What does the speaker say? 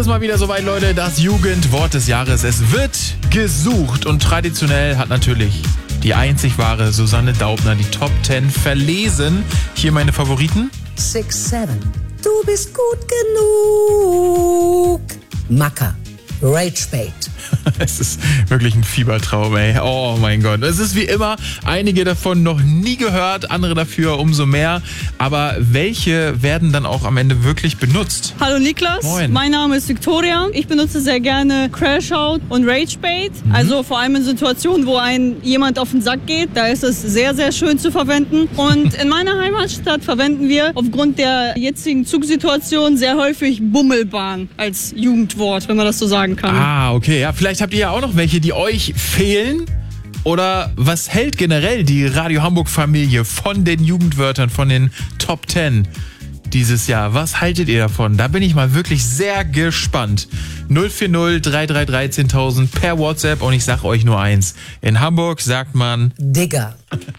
Es ist mal wieder soweit, Leute, das Jugendwort des Jahres. Es wird gesucht und traditionell hat natürlich die einzig wahre Susanne Daubner die Top 10 verlesen. Hier meine Favoriten. 6, 7. Du bist gut genug. Macker. Ragebait. Es ist wirklich ein Fiebertraum, ey. Oh mein Gott. Es ist wie immer, einige davon noch nie gehört, andere dafür umso mehr. Aber welche werden dann auch am Ende wirklich benutzt? Hallo Niklas, Moin. Mein Name ist Victoria. Ich benutze sehr gerne Crashout und Ragebait. Also vor allem in Situationen, wo jemand auf den Sack geht. Da ist es sehr, sehr schön zu verwenden. Und in meiner Heimatstadt verwenden wir aufgrund der jetzigen Zugsituation sehr häufig Bummelbahn als Jugendwort, wenn man das so sagen kann. Ah, okay. Ja, vielleicht habt ihr ja auch noch welche, die euch fehlen. Oder was hält generell die Radio Hamburg-Familie von den Jugendwörtern, von den Top 10 dieses Jahr? Was haltet ihr davon? Da bin ich mal wirklich sehr gespannt. 040 333 10.000 per WhatsApp und ich sag euch nur eins. In Hamburg sagt man Digger.